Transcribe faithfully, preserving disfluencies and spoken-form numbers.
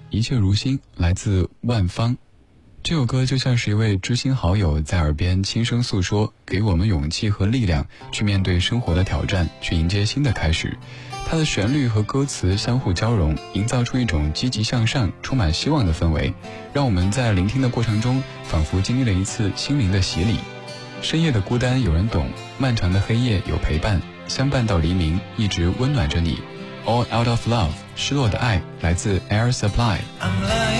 一切如新，来自万芳。这首歌就像是一位知心好友在耳边轻声诉说，给我们勇气和力量去面对生活的挑战，去迎接新的开始。它的旋律和歌词相互交融，营造出一种积极向上、充满希望的氛围，让我们在聆听的过程中仿佛经历了一次心灵的洗礼。深夜的孤单有人懂，漫长的黑夜有陪伴，相伴到黎明，一直温暖着你。All Out of Love， 失落的爱，来自 Air Supply。